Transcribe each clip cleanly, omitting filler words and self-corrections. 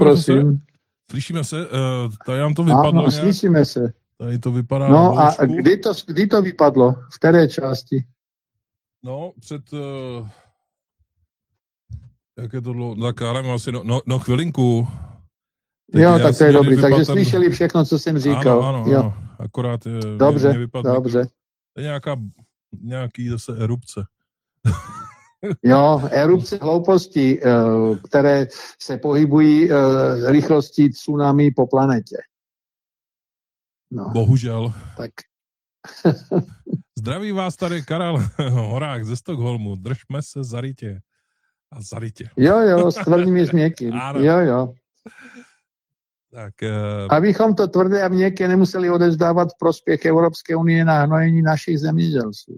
Prosím. Slyšíme se? Tady nám to vypadlo Áno, slyšíme se. Tady to vypadá no a kdy to vypadlo? V které části? No, před... jak je to dlouho? Tak ale asi no chvilinku. Teď jo, tak to je dobrý. Takže slyšeli všechno, co jsem říkal. Ano. Akorát dobře, mě dobře. To je nějaký zase erupce. Jo, erupce hlouposti, které se pohybují rychlostí tsunami po planetě. No. Bohužel. Tak. Zdraví vás tady Karel Horák ze Stockholmu. Držme se zarytě. A zarytě. Jo, s tvrdým i s měkkým. Jo. Tak, abychom to tvrdé a měkké nemuseli odevzdávat v prospěch Evropské unie na hnojení našich zemědělců.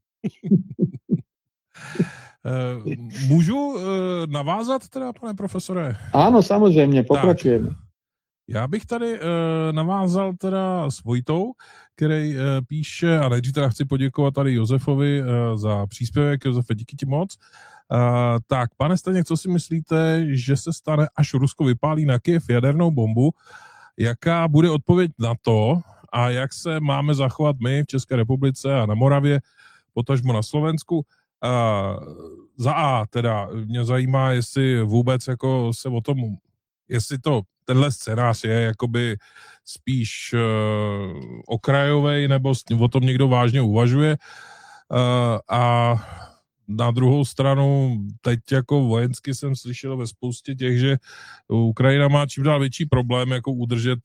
Můžu navázat teda, pane profesore? Ano, samozřejmě, pokračujeme. Já bych tady navázal teda s Vojtou, který píše, a nejdřív teda chci poděkovat tady Josefovi za příspěvek. Josefe, díky ti moc. Tak, pane Staněk, co si myslíte, že se stane, až Rusko vypálí na Kyjev jadernou bombu? Jaká bude odpověď na to a jak se máme zachovat my v České republice a na Moravě, potažmo na Slovensku? Za A teda mě zajímá, jestli vůbec jako se o tom, jestli to tenhle scénář je jakoby spíš okrajovej, nebo o tom někdo vážně uvažuje. A na druhou stranu, teď jako vojensky jsem slyšel ve spoustě těch, že Ukrajina má čím dál větší problém jako udržet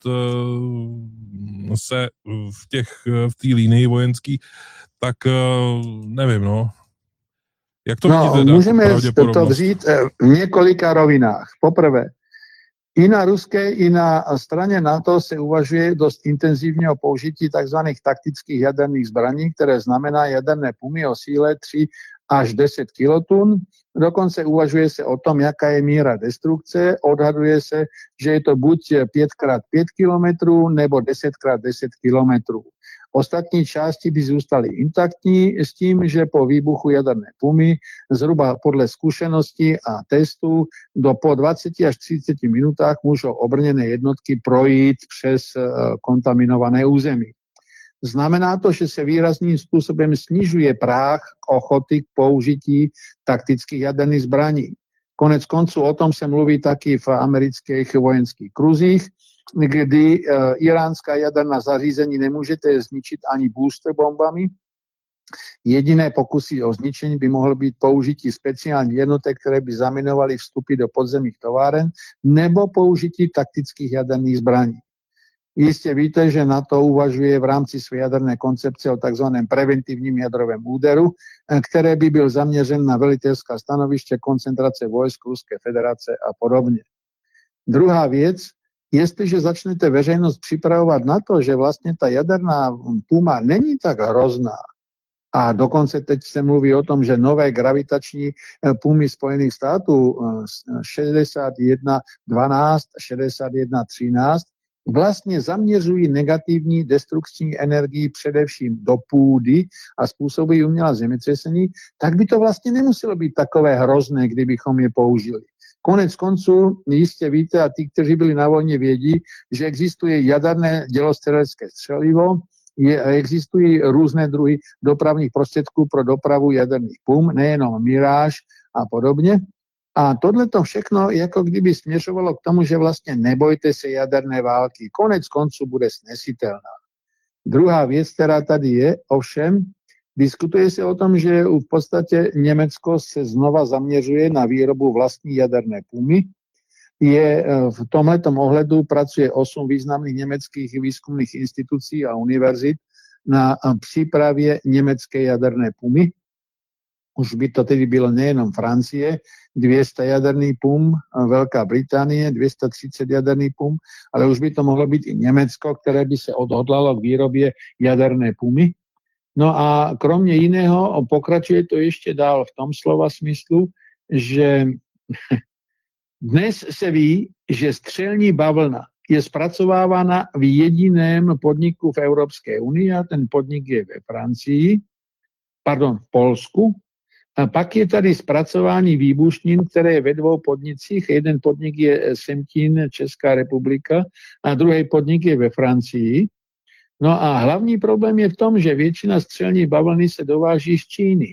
se v té línii vojenský, tak nevím, no. Jak to vidíte? Můžeme to vzít v několika rovinách. Poprvé, i na ruské, i na straně NATO se uvažuje dost intenzivně o použití tzv. Taktických jaderných zbraní, které znamená jaderné pumy o síle 3 až 10 kilotun. Dokonce uvažuje se o tom, jaká je míra destrukce. Odhaduje se, že je to buď 5x5 kilometrů nebo 10x10 kilometrů. Ostatní části by zůstaly intaktní s tím, že po výbuchu jaderné pumy zhruba podle zkušeností a testů po 20 až 30 minutách můžou obrněné jednotky projít přes kontaminované území. Znamená to, že se výrazným způsobem snižuje práh ochoty k použití taktických jaderných zbraní. Konec konců o tom se mluví taky v amerických vojenských kruzích, kdy iránská jaderná zařízení nemůžete zničit ani booster bombami. Jediné pokusy o zničení by mohlo být použití speciálních jednotek, které by zaminovaly vstupy do podzemních továren, nebo použití taktických jaderných zbraní. Jistě víte, že NATO uvažuje v rámci své jaderné koncepce o takzvaném preventivním jadrovém úderu, které by byl zaměřen na velitelská stanoviště, koncentrace vojsk Ruské federace a podobně. Druhá věc, jestliže začnete veřejnost připravovat na to, že vlastně ta jaderná puma není tak hrozná, a dokonce teď se mluví o tom, že nové gravitační pumy Spojených států 6112, 6113 vlastně zaměřují negativní destrukční energii především do půdy a způsobují umělá zemětřesení, tak by to vlastně nemuselo být takové hrozné, kdybychom je použili. Konec konců jistě víte, a ti, kteří byli na vojně, vědí, že existuje jaderné dělostřelecké střelivo, existují různé druhy dopravních prostředků pro dopravu jaderných pum, nejenom Mirage a podobně. A tohleto všechno jako kdyby směřovalo k tomu, že vlastně nebojte se jaderné války. Konec konců bude snesitelná. Druhá věc, která tady je, ovšem, diskutuje se o tom, že v podstatě Německo se znova zaměřuje na výrobu vlastní jaderné pumy. V tomhletom ohledu pracuje 8 významných německých výzkumných institucí a univerzit na přípravě německé jaderné pumy. Už by to tedy bylo nejenom Francie, 200 jaderných pum, Velká Británie, 230 jaderných pum, ale už by to mohlo být i Německo, které by se odhodlalo k výrobě jaderné pumy. No a kromě jiného pokračuje to ještě dál v tom slova smyslu, že dnes se ví, že střelní bavlna je zpracovávána v jediném podniku v Evropské unii a ten podnik je v Polsku. A pak je tady zpracování výbušnin, které je ve dvou podnicích. Jeden podnik je Semtín, Česká republika, a druhý podnik je ve Francii. No a hlavní problém je v tom, že většina střelní bavlny se dováží z Číny.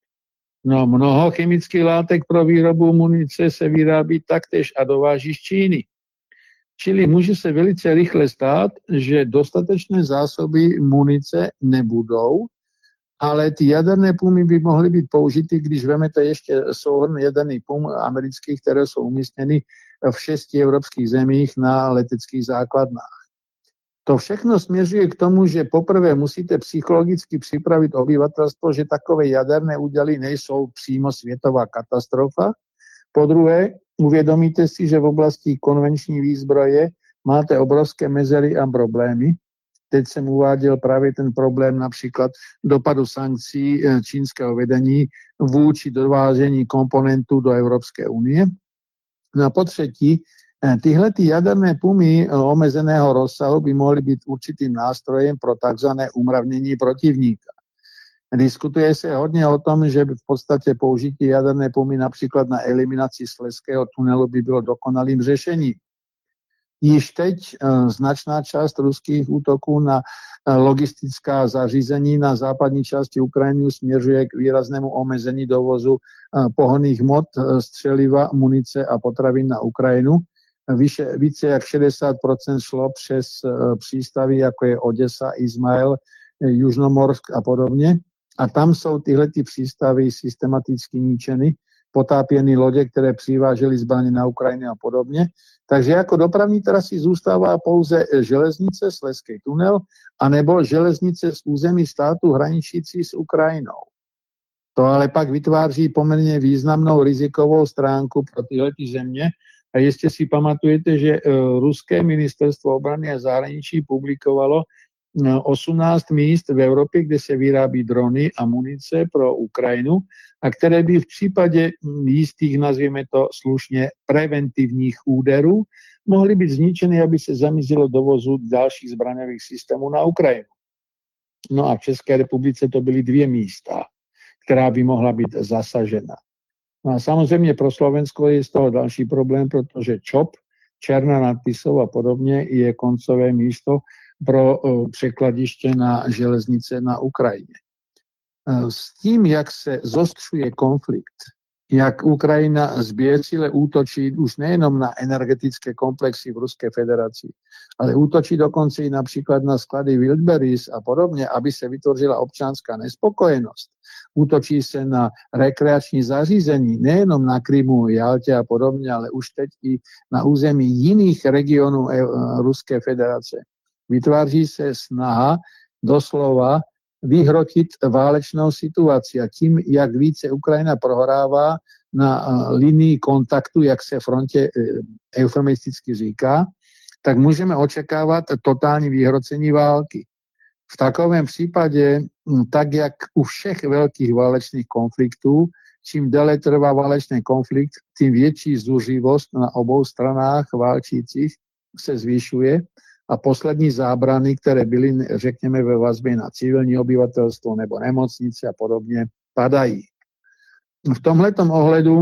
No, mnoho chemických látek pro výrobu munice se vyrábí taktéž a dováží z Číny. Čili může se velice rychle stát, že dostatečné zásoby munice nebudou, ale ty jaderné pumy by mohly být použity, když vemete ještě souhrn jaderných pum amerických, které jsou umístěny v 6 evropských zemích na leteckých základnách. To všechno směřuje k tomu, že poprvé musíte psychologicky připravit obyvatelstvo, že takové jaderné úděly nejsou přímo světová katastrofa. Po druhé, uvědomíte si, že v oblasti konvenční výzbroje máte obrovské mezery a problémy. Teď jsem uváděl právě ten problém například dopadu sankcí čínského vedení vůči dovážení komponentů do Evropské unie. No a po třetí, tyhle jaderné pumy omezeného rozsahu by mohly být určitým nástrojem pro takzvané umravnění protivníka. Diskutuje se hodně o tom, že v podstatě použití jaderné pumy například na eliminaci Slezského tunelu by bylo dokonalým řešením. Již teď značná část ruských útoků na logistická zařízení na západní části Ukrajiny směřuje k výraznému omezení dovozu pohonných hmot, střeliva, munice a potravin na Ukrajinu. Více jak 60% šlo přes přístavy, jako je Oděsa, Izmail, Južnomorsk a podobně. A tam jsou tyhle přístavy systematicky ničeny, potápěny lodě, které přivážely zbraně na Ukrajinu a podobně. Takže jako dopravní trasy zůstává pouze železnice, Slezský tunel, anebo železnice z území státu hraničící s Ukrajinou. To ale pak vytváří poměrně významnou rizikovou stránku pro tyhle země. A jestli si pamatujete, že ruské ministerstvo obrany a zahraničí publikovalo 18 míst v Evropě, kde se vyrábí drony a munice pro Ukrajinu a které by v případě jistých, nazvěme to slušně, preventivních úderů mohly být zničeny, aby se zamezilo dovozu dalších zbraňových systémů na Ukrajinu. No a v České republice to byly 2 místa, která by mohla být zasažena. No a samozřejmě pro Slovensko je z toho další problém, protože ČOP, Černá nad Tisou a podobně je koncové místo pro překladiště na železnice na Ukrajině. S tím, jak se zostřuje konflikt, jak Ukrajina zběsile útočí už nejenom na energetické komplexy v Ruské federaci, ale útočí dokonce i například na sklady Wildberries a podobně, aby se vytvořila občanská nespokojenost. Útočí se na rekreační zařízení, nejenom na Krymu, Jaltě a podobně, ale už teď i na území jiných regionů Ruské federace. Vytváří se snaha doslova vyhrotit válečnou situaci a tím, jak více Ukrajina prohrává na linii kontaktu, jak se frontě eufemisticky říká, tak můžeme očekávat totální vyhrocení války. V takovém případě, tak jak u všech velkých válečných konfliktů, čím déle trvá válečný konflikt, tím větší zuřivost na obou stranách válčících se zvyšuje a poslední zábrany, které byly, řekněme, ve vazbě na civilní obyvatelstvo nebo nemocnice a podobně, padají. V tomhletom ohledu,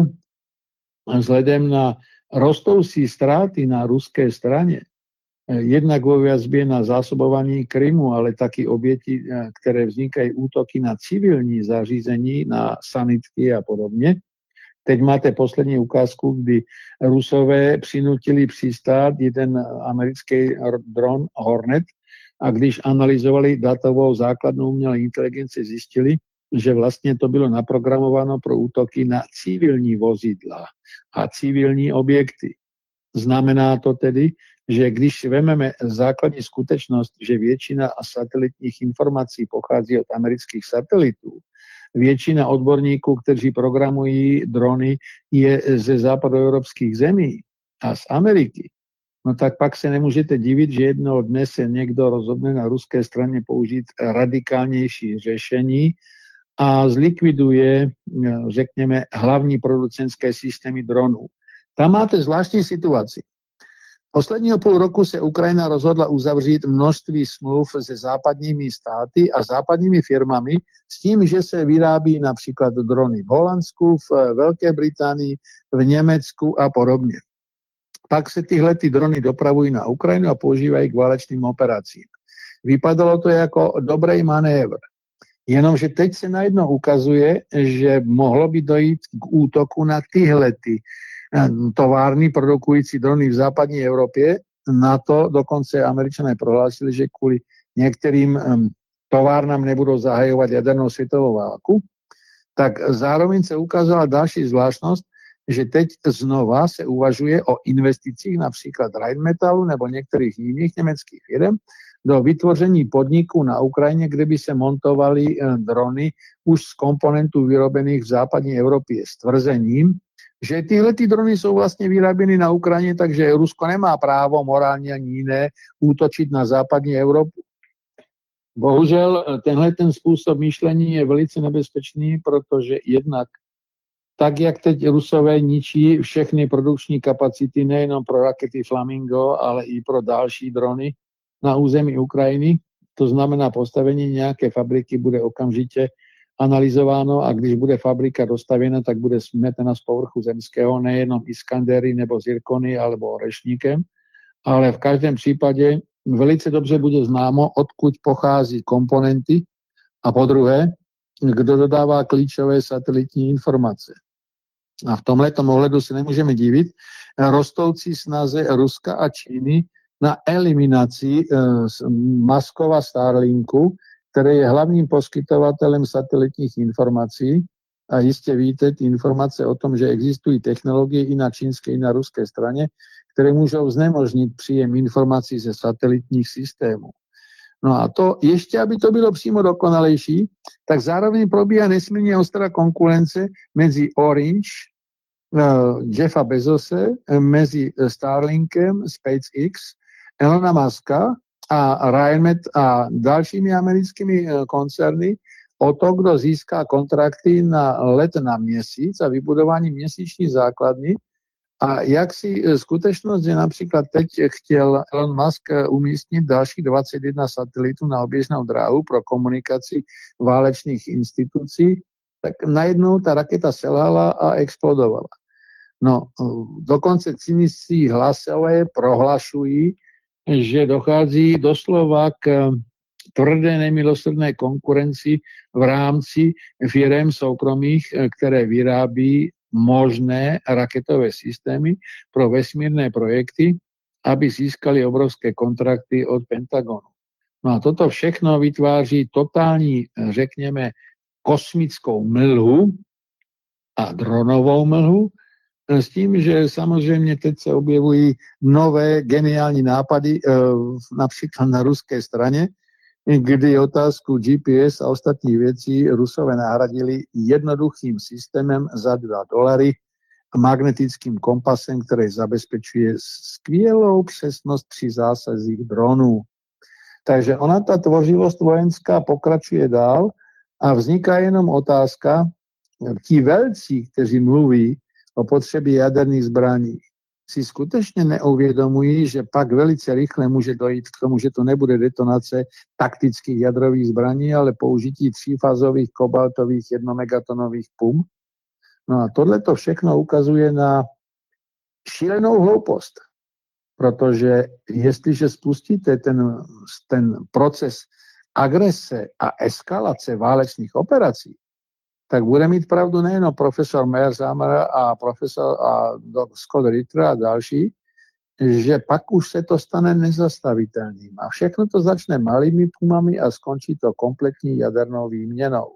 vzhledem na rostoucí ztráty na ruské straně, jednak vo vazbě na zásobování Krymu, ale taky oběti, které vznikají útoky na civilní zařízení, na sanitky a podobně. Teď máte poslední ukázku, kdy Rusové přinutili přistát jeden americký dron Hornet a když analyzovali datovou základnu umělé inteligence, zjistili, že vlastně to bylo naprogramováno pro útoky na civilní vozidla a civilní objekty. Znamená to tedy, že když vezmeme základní skutečnost, že většina satelitních informací pochází od amerických satelitů, většina odborníků, kteří programují drony, je ze západoevropských zemí a z Ameriky, no tak pak se nemůžete divit, že jednoho dne se někdo rozhodne na ruské straně použít radikálnější řešení a zlikviduje, řekněme, hlavní producentské systémy dronů. Tam máte zvláštní situaci. Posledního půl roku se Ukrajina rozhodla uzavřít množství smluv se západními státy a západními firmami s tím, že se vyrábí například drony v Holandsku, v Velké Británii, v Německu a podobně. Pak se tyhle drony dopravují na Ukrajinu a používají k válečným operacím. Vypadalo to jako dobrý manévr. Jenomže teď se najednou ukazuje, že mohlo by dojít k útoku na tyhle továrny produkující drony v západní Evropě. Na to dokonce Američané prohlásili, že kvůli některým továrnám nebudou zahajovat jadernou světovou válku. Tak zároveň se ukázala další zvláštnost, že teď znova se uvažuje o investicích například Rheinmetallu nebo některých jiných německých firm do vytvoření podniků na Ukrajině, kde by se montovaly drony už z komponentů vyrobených v západní Evropě s tvrzením, že tyhle drony jsou vlastně vyráběny na Ukrajině, takže Rusko nemá právo morálně ani jiné útočit na západní Evropu. Bohužel tenhle způsob myšlení je velice nebezpečný, protože jednak tak, jak teď Rusové ničí všechny produkční kapacity nejenom pro rakety Flamingo, ale i pro další drony na území Ukrajiny, to znamená postavení nějaké fabriky bude okamžitě analyzováno a když bude fabrika dostavěna, tak bude smetena z povrchu zemského nejenom Iskandery nebo Zirkony alebo Orešníkem, ale v každém případě velice dobře bude známo, odkud pochází komponenty a po druhé, kdo dodává klíčové satelitní informace. A v tomhletom ohledu se nemůžeme divit rostoucí snaze Ruska a Číny na eliminaci Muskova Starlinku, který je hlavním poskytovatelem satelitních informací. A jistě víte ty informace o tom, že existují technologie i na čínské, i na ruské straně, které můžou znemožnit příjem informací ze satelitních systémů. No a to ještě, aby to bylo přímo dokonalejší, tak zároveň probíhá nesmírně ostrá konkurence mezi Orange, Jeffa Bezose, mezi Starlinkem, SpaceX, Elona Muska a Rheinmet a dalšími americkými koncerny o to, kdo získá kontrakty na let na měsíc a vybudování měsíční základny. A jak si skutečnost, že například teď chtěl Elon Musk umístit dalších 21 satelitů na oběžnou dráhu pro komunikaci válečných institucí, tak najednou ta raketa selhala a explodovala. No, dokonce cynicí hlasové prohlašují, že dochází doslova k tvrdé nemilosrdné konkurenci v rámci firem soukromých, které vyrábí možné raketové systémy pro vesmírné projekty, aby získali obrovské kontrakty od Pentagonu. No a toto všechno vytváří totální, řekněme, kosmickou mlhu a dronovou mlhu, s tím, že samozřejmě teď se objevují nové geniální nápady, například na ruské straně, kdy otázku GPS a ostatních věcí Rusové nahradili jednoduchým systémem za $2 magnetickým kompasem, který zabezpečuje skvělou přesnost při zásazích dronů. Takže ona, ta tvořivost vojenská pokračuje dál a vzniká jenom otázka, ti velcí, kteří mluví o potřebě jaderných zbraní, si skutečně neuvědomují, že pak velice rychle může dojít k tomu, že to nebude detonace taktických jadrových zbraní, ale použití třífázových kobaltových jednomegatonových pum. No a tohle to všechno ukazuje na šílenou hloupost, protože jestliže spustíte ten proces agrese a eskalace válečných operací, tak bude mít pravdu nejen profesor Mearsheimer a profesor Scott Ritter a další, že pak už se to stane nezastavitelným. A všechno to začne malými pumami a skončí to kompletní jadernou výměnou.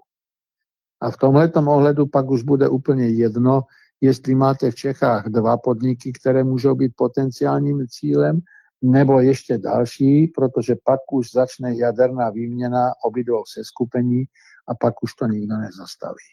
A v tomhletom ohledu pak už bude úplně jedno, jestli máte v Čechách 2 podniky, které můžou být potenciálním cílem, nebo ještě další, protože pak už začne jaderná výměna obidvou seskupení a pak už to nikdo nezastaví.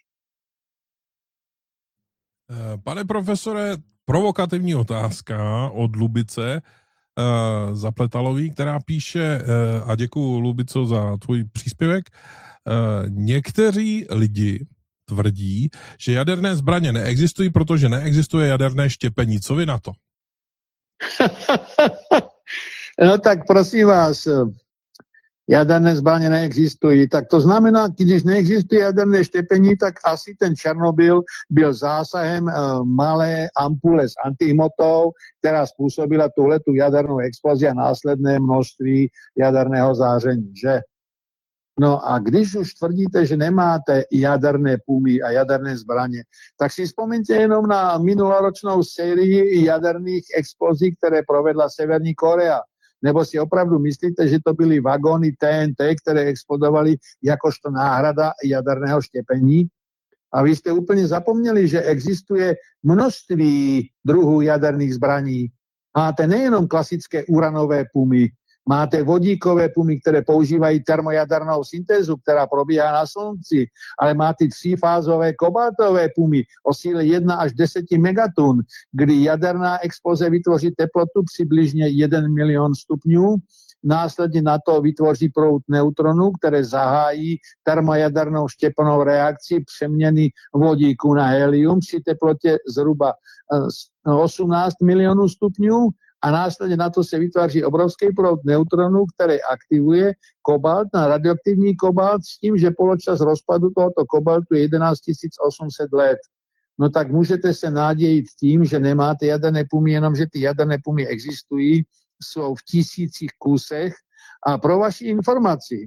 Pane profesore, provokativní otázka od Lubice Zapletalový, která píše, a děkuju Lubico za tvůj příspěvek, někteří lidi tvrdí, že jaderné zbraně neexistují, protože neexistuje jaderné štěpení. Co vy na to? No tak prosím vás, jaderné zbraně neexistují. Tak to znamená, když neexistuje jaderné štěpení, tak asi ten Černobyl byl zásahem malé ampule s antihmotou, která způsobila tuhletu jadernou explozi a následné množství jaderného záření, že? No a když už tvrdíte, že nemáte jaderné pumy a jaderné zbraně, tak si vzpomeňte jenom na minuloročnou sérii jaderných explozí, které provedla Severní Korea. Nebo si opravdu myslíte, že to byly vagóny TNT, které explodovaly jakožto náhrada jaderného štěpení? A vy jste úplně zapomněli, že existuje množství druhů jaderných zbraní. Máte nejenom klasické uranové pumy, máte vodíkové pumy, které používají termojadernou syntézu, která probíhá na slunci, ale máte třífázové kobaltové pumy o síle 1 až 10 megatun, kdy jaderná exploze vytvoří teplotu přibližně 1 milion stupňů, následně na to vytvoří proud neutronů, které zahájí termojadernou štěpnou reakci přeměny vodíku na helium při teplotě zhruba 18 milionů stupňů a následně na to se vytváří obrovský proud neutronů, který aktivuje kobalt na radioaktivní kobalt s tím, že poločas rozpadu tohoto kobaltu je 11 800 let. No tak můžete se nadějit tím, že nemáte jaderné pumy, jenomže ty jaderné pumy existují, jsou v tisících kusech. A pro vaši informaci,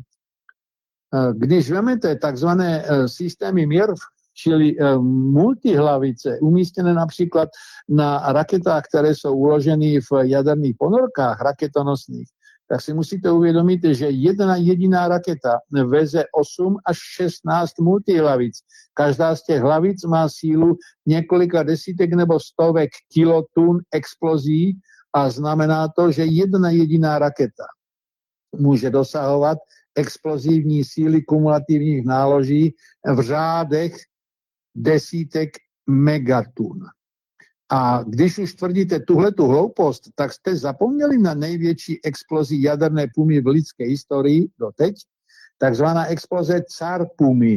když vezmete takzvané systémy MIRV, čili multihlavice, umístěné například na raketách, které jsou uloženy v jaderných ponorkách raketonosných, tak si musíte uvědomit, že jedna jediná raketa veze 8 až 16 multihlavic. Každá z těch hlavic má sílu několika desítek nebo stovek kilotun explozí a znamená to, že jedna jediná raketa může dosahovat explozivní síly kumulativních náloží v řádech desítek megatun. A když už tvrdíte tuhletu hloupost, tak jste zapomněli na největší explozi jaderné pumy v lidské historii doteď, takzvaná exploze Tsar pumy,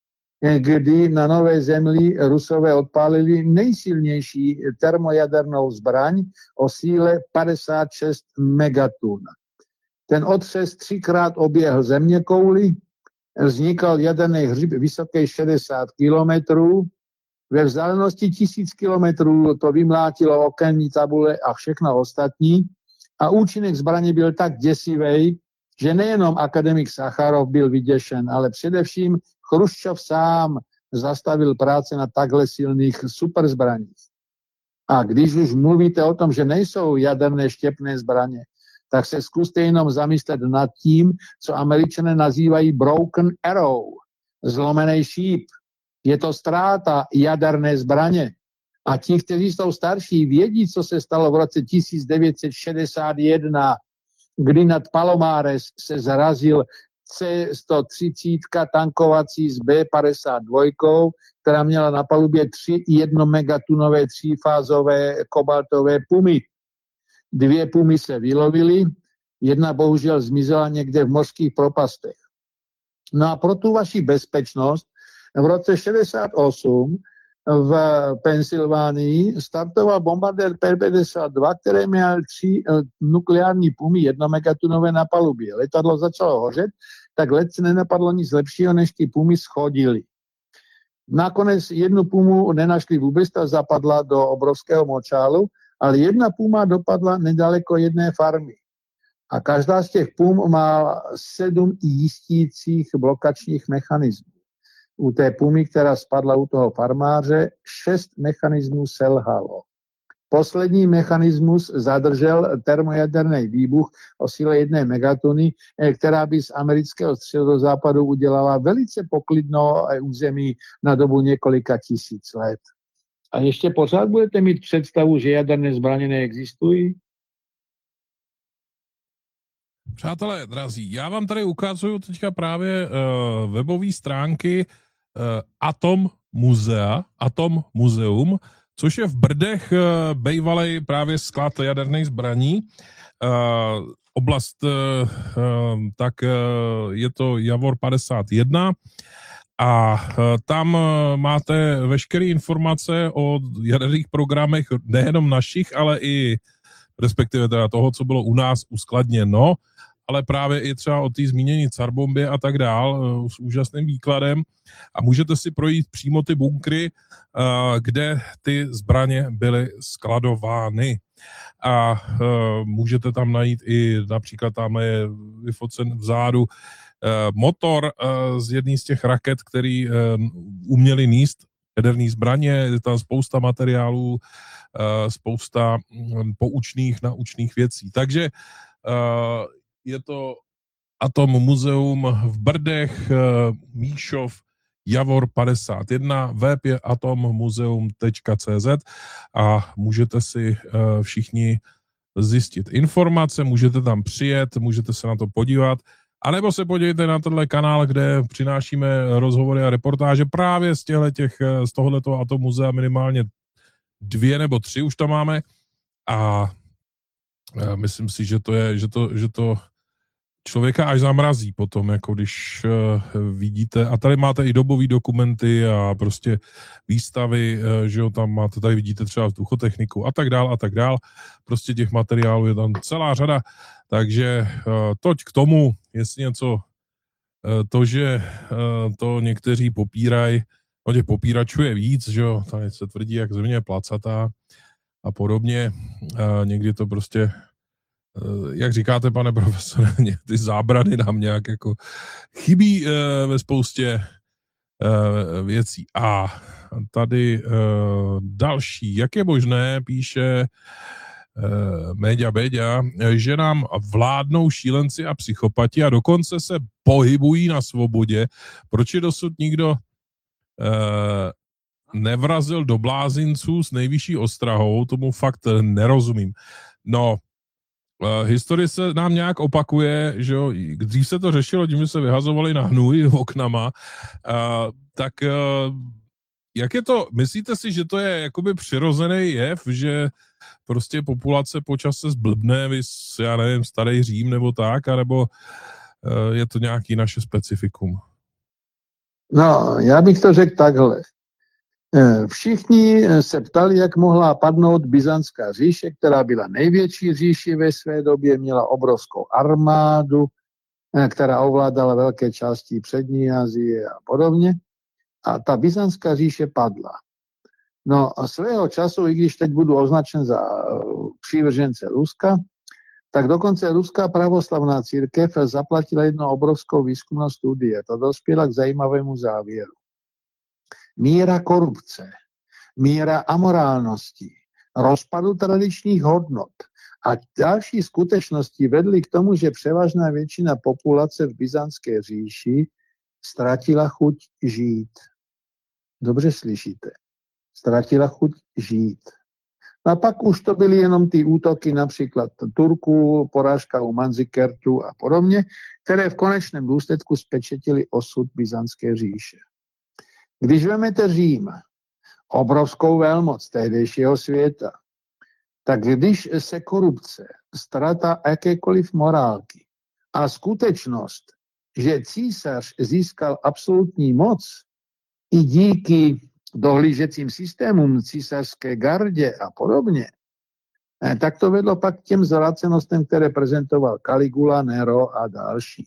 kdy na Nové Zemi Rusové odpálili nejsilnější termojadernou zbraň o síle 56 megatun. Ten otřes 3krát oběhl zeměkouli, vznikal jaderný hřib vysoký 60 kilometrů, ve vzdálenosti 1000 kilometrů to vymlátilo okenní tabule a všechno ostatní a účinek zbraně byl tak děsivý, že nejenom akademik Sacharov byl vyděšen, ale především Chruščov sám zastavil práce na takhle silných superzbraních. A když už mluvíte o tom, že nejsou jaderné štěpné zbraně, tak se zkuste jenom zamyslet nad tím, co Američané nazývají broken arrow, zlomený šíp. Je to ztráta jaderné zbraně. A ti, kteří jsou starší, vědí, co se stalo v roce 1961, kdy nad Palomares se zarazil C-130 tankovací z B-52, která měla na palubě 3 jednomegatunové třífázové kobaltové pumy. 2 pumy se vylovily, jedna bohužel zmizela někde v mořských propastech. No a pro tu vaši bezpečnost v roce 68 v Pensylvánii startoval bombardér P-52, který měl 3 nukleární pumy jednomegatunové na palubě. Letadlo začalo hořet, tak letce nenapadlo nic lepšího, než ty pumy schodily. Nakonec jednu pumu nenašli vůbec, ta zapadla do obrovského močálu, ale jedna puma dopadla nedaleko jedné farmy. A každá z těch pum má 7 jistících blokačních mechanismů. U té pumy, která spadla u toho farmáře, 6 mechanismů selhalo. Poslední mechanismus zadržel termojaderný výbuch o síle 1 megatuny, která by z amerického středozápadu udělala velice poklidnou území na dobu několika tisíc let. A ještě pořád budete mít představu, že jaderné zbraně neexistují? Přátelé, drazí, já vám tady ukazuju teďka právě webové stránky Atom Muzeum, což je v Brdech bejvalej právě sklad jaderných zbraní. Oblast, tak je to Javor 51 a tam máte veškeré informace o jaderných programech, nejenom našich, ale i respektive teda toho, co bylo u nás uskladněno, ale právě i třeba o té zmínění carbombě a tak dál s úžasným výkladem a můžete si projít přímo ty bunkry, kde ty zbraně byly skladovány. A můžete tam najít i například tam je vyfocen vzadu motor z jedné z těch raket, který uměli níst jaderné zbraně, je tam spousta materiálů, spousta naučných věcí. Takže je to Atom muzeum v Brdech, Míšov, Javor 51, web je atommuzeum.cz a můžete si všichni zjistit informace, můžete tam přijet, můžete se na to podívat, anebo se podívejte na tenhle kanál, kde přinášíme rozhovory a reportáže právě z tohoto Atommuzea, minimálně 2 nebo 3 už tam máme a myslím si, že to člověka až zamrazí potom, jako když vidíte, a tady máte i dobové dokumenty a prostě výstavy, že jo, tam máte, tady vidíte třeba vzduchotechniku a tak dál, prostě těch materiálů je tam celá řada, takže toť k tomu, jestli něco, to, že to někteří popírají, o těch popíračů je víc, že jo, tady se tvrdí, jak země je placatá a podobně, někdy to prostě jak říkáte, pane profesore, ty zábrany nám nějak jako chybí ve spoustě věcí. A tady další, jak je možné, píše Méďa Béďa, že nám vládnou šílenci a psychopati a dokonce se pohybují na svobodě. Proč je dosud nikdo nevrazil do blázinců s nejvyšší ostrahou, tomu fakt nerozumím. No, historie se nám nějak opakuje, že jo, dřív se to řešilo tím, že se vyhazovali na hnůj oknama, tak jak je to, myslíte si, že to je jakoby přirozený jev, že prostě populace počas se zblbne, já nevím, starý Řím nebo tak, anebo je to nějaký naše specifikum? No, já bych to řekl takhle. Všichni se ptali, jak mohla padnout Byzantská říše, která byla největší říši ve své době, měla obrovskou armádu, která ovládala velké části přední Asie a podobně. A ta Byzantská říše padla. No a svého času, i když teď budu označen za přívržence Ruska, tak dokonce ruská pravoslavná církev zaplatila jednu obrovskou výzkumnou studii. To dospěla k zajímavému závěru. Míra korupce, míra amorálnosti, rozpadu tradičních hodnot a další skutečnosti vedly k tomu, že převážná většina populace v Byzantské říši ztratila chuť žít. Dobře slyšíte. Ztratila chuť žít. A pak už to byly jenom ty útoky například Turků, porážka u Manzikertu a podobně, které v konečném důsledku spečetily osud Byzantské říše. Když vezmete Řím, obrovskou velmoc tehdejšího světa, tak když se korupce, ztráta jakékoliv morálky a skutečnost, že císař získal absolutní moc i díky dohlížecím systémům, císařské gardě a podobně, tak to vedlo pak k těm zvrácenostem, které prezentoval Caligula, Nero a další.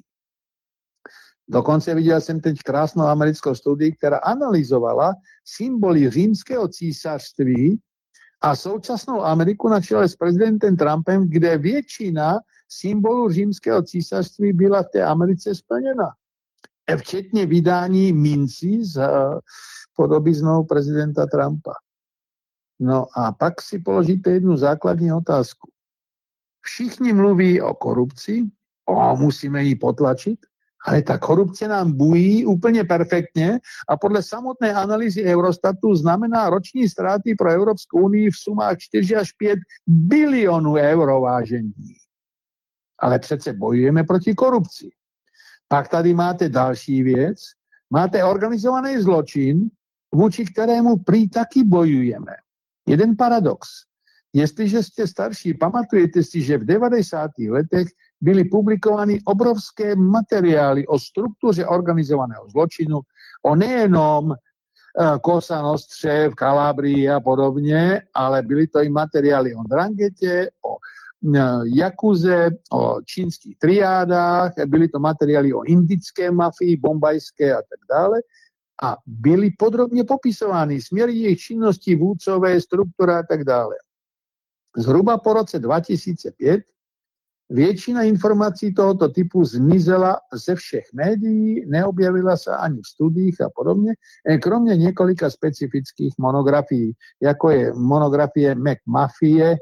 Dokonce viděl jsem teď krásnou americkou studii, která analyzovala symboly římského císařství a současnou Ameriku na čele s prezidentem Trumpem, kde většina symbolů římského císařství byla v té Americe splněna. Včetně vydání mincí s podobiznou prezidenta Trumpa. No a pak si položíte jednu základní otázku. Všichni mluví o korupci, musíme ji potlačit, ale ta korupce nám bují úplně perfektně a podle samotné analýzy Eurostatu znamená roční ztráty pro Evropskou unii v sumách 4 až 5 bilionů euro, vážení. Ale přece bojujeme proti korupci. Pak tady máte další věc. Máte organizovaný zločin, vůči kterému prý taky bojujeme. Jeden paradox. Jestliže jste starší, pamatujete si, že v 90. letech byly publikovány obrovské materiály o struktuře organizovaného zločinu, o nejenom Cosa Nostře v Kalabrii a podobně, ale byly to i materiály o Ndranghete, o Jakuze, o čínských triádách, byly to materiály o indické mafii, bombajské a tak dále. A byly podrobně popisovány směry jejich činnosti, vůdcové, struktura a tak dále. Zhruba po roce 2005 většina informací tohoto typu zmizela ze všech médií, neobjevila se ani v studiích a podobně, kromě několika specifických monografií, jako je monografie McMafie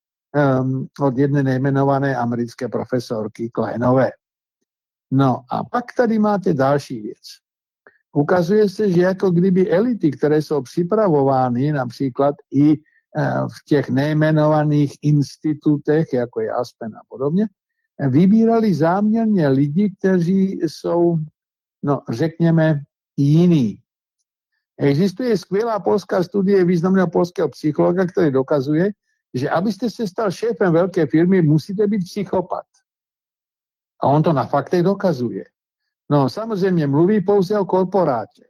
od jedné nejmenované americké profesorky Kleinové. No a pak tady máte další věc. Ukazuje se, že jako kdyby elity, které jsou připravovány například i v těch nejmenovaných institutech, jako je Aspen a podobně, vybírali záměrně lidi, kteří jsou, no řekněme, jiní. Existuje skvělá polská studie významného polského psychologa, který dokazuje, že abyste se stal šéfem velké firmy, musíte být psychopat. A on to na faktech dokazuje. No samozřejmě mluví pouze o korporátě,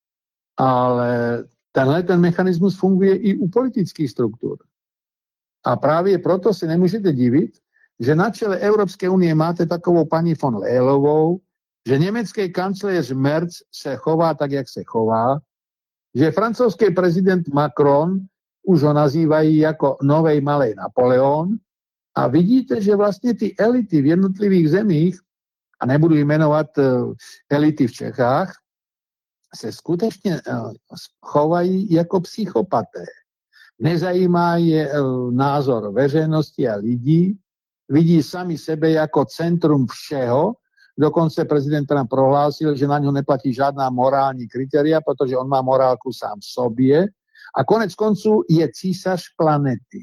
ale ten mechanismus funguje i u politických struktur. A právě proto se nemůžete divit, že na čele Evropské unie máte takovou paní von Leylovou, že německý kancléř Merz se chová tak, jak se chová, že francouzský prezident Macron už ho nazývají jako novej malej Napoleon a vidíte, že vlastně ty elity v jednotlivých zemích, a nebudu jmenovat elity v Čechách, se skutečně chovají jako psychopaté. Nezajímá je názor veřejnosti a lidí, vidí sami sebe jako centrum všeho, dokonce prezident Trump prohlásil, že na něho neplatí žádná morální kritéria, protože on má morálku sám v sobě a konec konců je císař planety.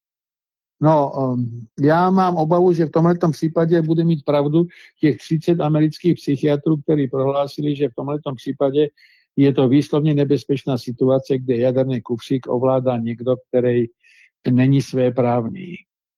No, já mám obavu, že v tomhletom případě bude mít pravdu těch 30 amerických psychiatrů, kteří prohlásili, že v tomhletom případě je to výslovně nebezpečná situace, kde jaderný kufřík ovládá někdo, který není svéprávný.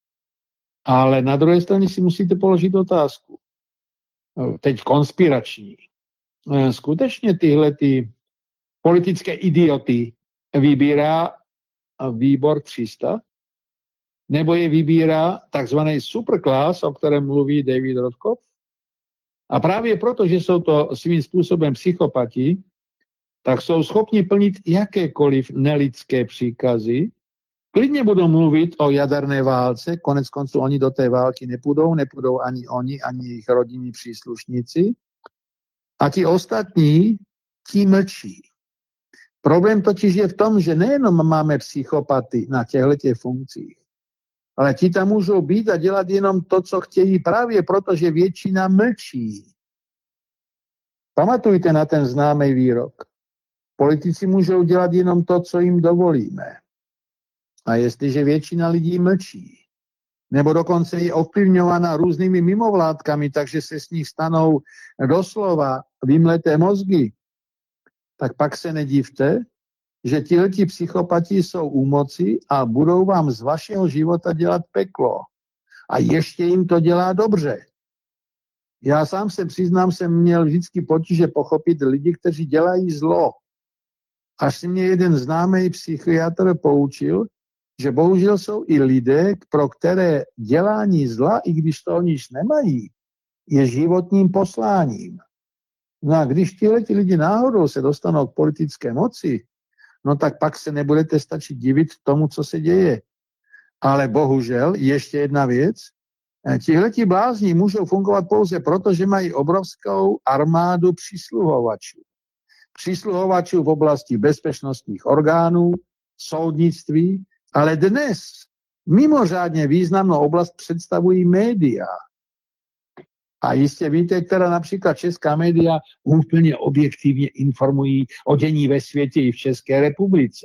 Ale na druhé straně si musíte položit otázku. Teď konspirační. Skutečně tyhle ty politické idioty vybírá výbor 300? Nebo je vybírá takzvaný superclass, o kterém mluví David Rothkopf? A právě proto, že jsou to svým způsobem psychopati, tak jsou schopni plnit jakékoliv nelidské příkazy. Klidně budou mluvit o jaderné válce, konec konců oni do té války nepůjdou ani oni, ani jejich rodinní příslušníci. A ti ostatní, ti mlčí. Problém totiž je v tom, že nejenom máme psychopaty na těchto funkcích, ale ti tam můžou být a dělat jenom to, co chtějí právě proto, že většina mlčí. Pamatujte na ten známý výrok. Politici můžou dělat jenom to, co jim dovolíme. A jestliže většina lidí mlčí, nebo dokonce je ovlivňována různými mimovládkami, takže se s nich stanou doslova vymleté mozgy, tak pak se nedivte, že tihleti psychopati jsou u moci a budou vám z vašeho života dělat peklo. A ještě jim to dělá dobře. Já sám se přiznám, jsem měl vždycky potíže pochopit lidi, kteří dělají zlo. Až si mě jeden známý psychiatr poučil, že bohužel jsou i lidé, pro které dělání zla, i když to oni nemají, je životním posláním. No a když tihleti lidi náhodou se dostanou k politické moci, no tak pak se nebudete stačit divit tomu, co se děje. Ale bohužel, ještě jedna věc, tihleti blázni můžou fungovat pouze proto, že mají obrovskou armádu přisluhovačů. Přisluhovačů v oblasti bezpečnostních orgánů, soudnictví, ale dnes mimořádně významnou oblast představují média. A jistě víte, která například česká média úplně objektivně informují o dění ve světě i v České republice.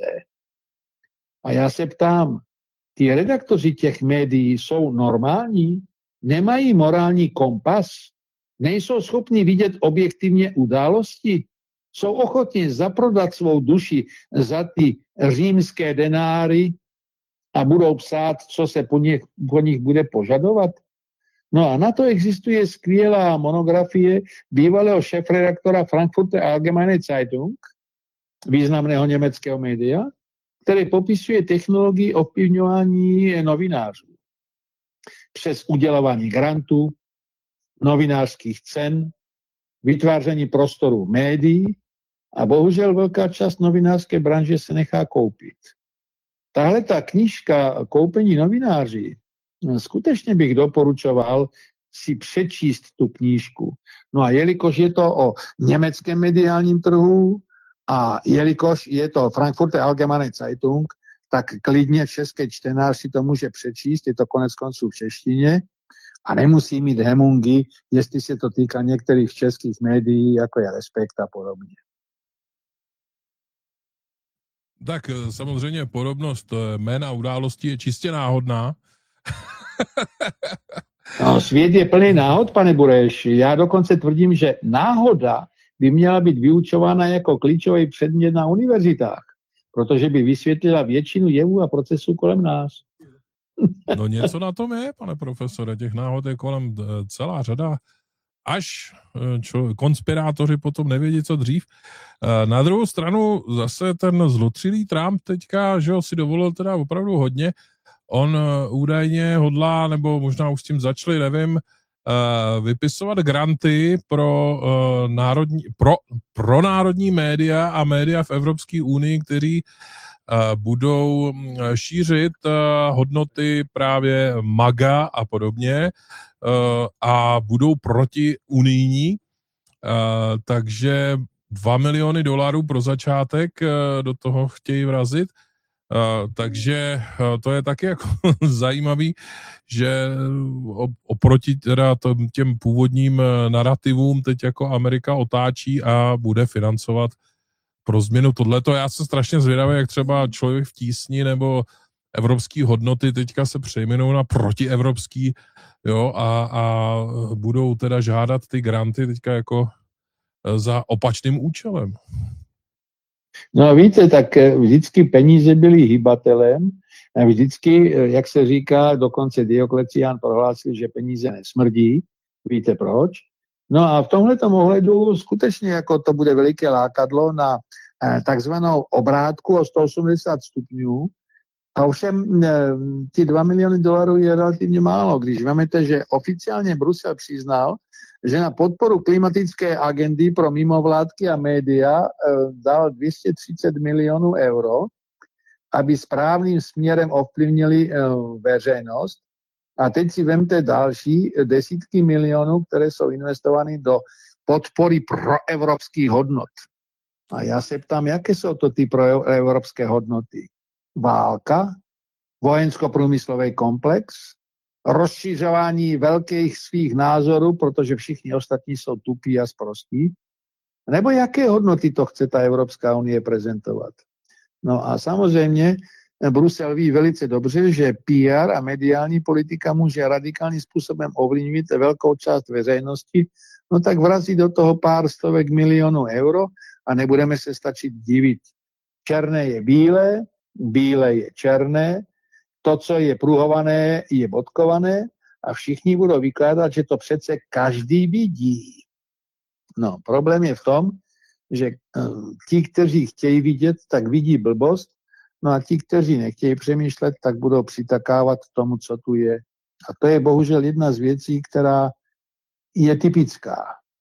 A já se ptám, ty redaktoři těch médií jsou normální? Nemají morální kompas? Nejsou schopni vidět objektivně události? Jsou ochotni zaprodat svou duši za ty římské denáry a budou psát, co se po nich bude požadovat? No a na to existuje skvělá monografie bývalého šéfredaktora Frankfurter Allgemeine Zeitung, významného německého média, který popisuje technologii ovlivňování novinářů. přes udělování grantů, novinářských cen, vytváření prostoru médií a bohužel velká část novinářské branže se nechá koupit. Tahle ta knížka Koupení novináři, skutečně bych doporučoval si přečíst tu knížku. No a jelikož je to o německém mediálním trhu a jelikož je to Frankfurter Allgemeine Zeitung, tak klidně český čtenář si to může přečíst, je to konec konců v češtině a nemusí mít hemungy, jestli se to týká některých českých médií, jako je Respekt a podobně. Tak samozřejmě podobnost jmén a událostí je čistě náhodná. No, svět je plný náhod, pane Bureš. Já dokonce tvrdím, že náhoda by měla být vyučována jako klíčový předmět na univerzitách, protože by vysvětlila většinu jevů a procesů kolem nás. No něco na tom je, pane profesore, těch náhod je kolem celá řada, až konspirátoři potom nevědí, co dřív. Na druhou stranu zase ten zlotřilý Trump teďka, že ho si dovolil teda opravdu hodně, on údajně hodlá, nebo možná už s tím začali, nevím, vypisovat granty pro národní média a média v Evropské unii, kteří budou šířit hodnoty právě MAGA a podobně a budou protiunijní, takže $2 miliony pro začátek do toho chtějí vrazit. Takže to je taky jako zajímavý, že oproti teda těm původním narrativům teď jako Amerika otáčí a bude financovat pro změnu tohleto. Já jsem strašně zvědavý, jak třeba Člověk v tísni nebo evropský hodnoty teďka se přejmenou na protievropský, jo, a budou teda žádat ty granty teďka jako za opačným účelem. No víte, tak vždycky peníze byly hybatelem, vždycky, jak se říká, dokonce Dioklecián prohlásil, že peníze nesmrdí. Víte proč? No a v tomhletom ohledu skutečně jako to bude veliké lákadlo na takzvanou obrátku o 180 stupňů. A ovšem ty $2 miliony je relativně málo, když vezmete, že oficiálně Brusel přiznal, že na podporu klimatické agendy pro mimovládky a média dal 230 milionů euro, aby správným směrem ovlivnili veřejnost. A teď si vemte další desítky milionů, které jsou investovány do podpory proevropských hodnot. A já se ptám, jaké jsou to ty proevropské hodnoty? Válka, vojensko-průmyslový komplex, rozšiřování velkých svých názorů, protože všichni ostatní jsou tupí a sprostí. Nebo jaké hodnoty to chce ta Evropská unie prezentovat? No a samozřejmě Brusel ví velice dobře, že PR a mediální politika může radikálním způsobem ovlivnit velkou část veřejnosti, no tak vrazí do toho pár stovek milionů euro a nebudeme se stačit divit. Černé je bílé, bílé je černé, to, co je pruhované, je bodkované a všichni budou vykládat, že to přece každý vidí. No, problém je v tom, že ti, kteří chtějí vidět, tak vidí blbost, no a ti, kteří nechtějí přemýšlet, tak budou přitakávat tomu, co tu je. A to je bohužel jedna z věcí, která je typická.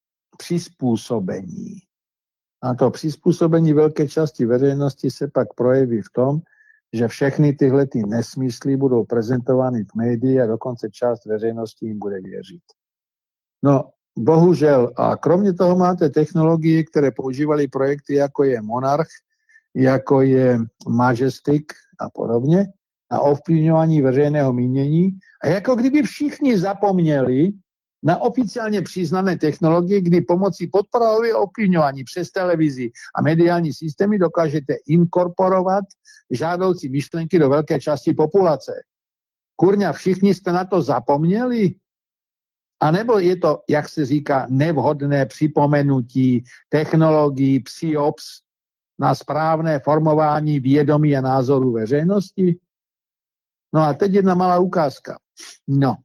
Přizpůsobení. A to přizpůsobení velké části veřejnosti se pak projeví v tom, že všechny tyhle ty nesmysly budou prezentovány v médii a dokonce část veřejnosti jim bude věřit. No, bohužel, a kromě toho máte technologie, které používaly projekty, jako je Monarch, jako je Majestic a podobně, na ovlivňování veřejného mínění. A jako kdyby všichni zapomněli na oficiálně přiznané technologie, kdy pomocí podporového ovlivňování přes televizi a mediální systémy dokážete inkorporovat žádoucí myšlenky do velké části populace. Kurňa, všichni jste na to zapomněli? A nebo je to, jak se říká, nevhodné připomenutí technologií PSYOPS na správné formování vědomí a názorů veřejnosti? No a teď jedna malá ukázka. No,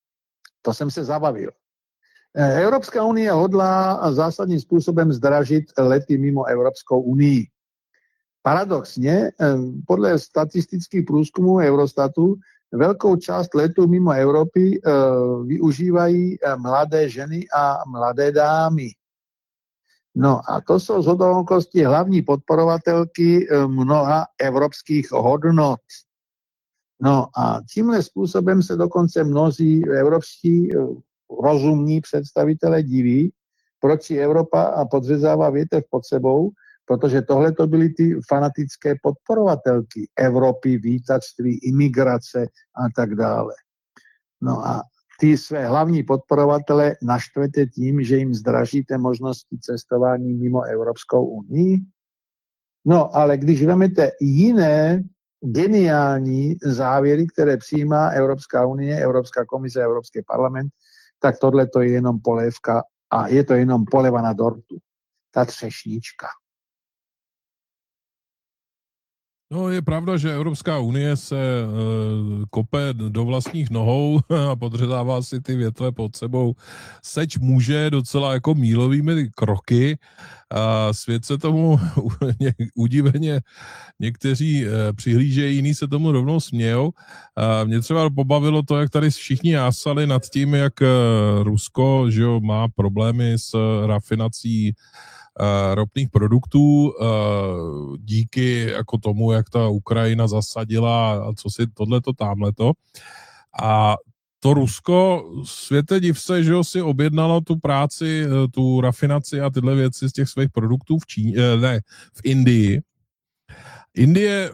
to jsem se zabavil. Evropská unie hodlá zásadním způsobem zdražit lety mimo Evropskou unii. Paradoxně, podle statistických průzkumů Eurostatu velkou část letů mimo Evropy využívají mladé ženy a mladé dámy. No a to jsou shodou okolností hlavní podporovatelky mnoha evropských hodnot. No a tímhle způsobem se dokonce mnozí evropští rozumní představitelé diví, proč si Evropa podřezává větev pod sebou, protože tohle to byly ty fanatické podporovatelky Evropy, vítačství, imigrace a tak dále. No a ty své hlavní podporovatele naštvete tím, že jim zdražíte možnosti cestování mimo Evropskou unii. No ale když vezmete jiné geniální závěry, které přijímá Evropská unie, Evropská komise, Evropský parlament, tak tohle to je jenom polévka a je to jenom poleva na dortu. Ta třešnička. No, je pravda, že Evropská unie se kope do vlastních nohou a podřezává si ty větve pod sebou. Seč může docela jako mílovými kroky. A svět se tomu udiveně někteří přihlížejí, jiní se tomu rovnou smějou. A mě třeba pobavilo to, jak tady všichni jásali nad tím, jak Rusko, že jo, má problémy s rafinací ropných produktů díky jako tomu, jak ta Ukrajina zasadila a co si tohleto, támhleto. A to Rusko, světe div se, že si objednalo tu práci, tu rafinaci a tyhle věci z těch svých produktů v Indii. Indie